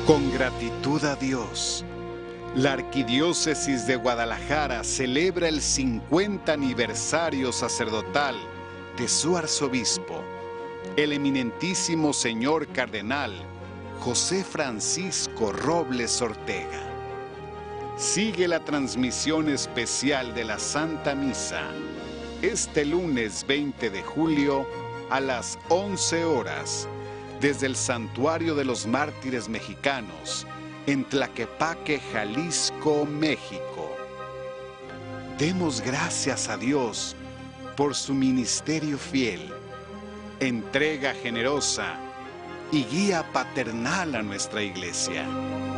Con gratitud a Dios, la Arquidiócesis de Guadalajara celebra el 50 aniversario sacerdotal de su arzobispo, el eminentísimo señor cardenal José Francisco Robles Ortega. Sigue la transmisión especial de la Santa Misa este lunes 20 de julio a las 11 horas desde el Santuario de los Mártires Mexicanos en Tlaquepaque, Jalisco, México. Demos gracias a Dios por su ministerio fiel, entrega generosa y guía paternal a nuestra Iglesia.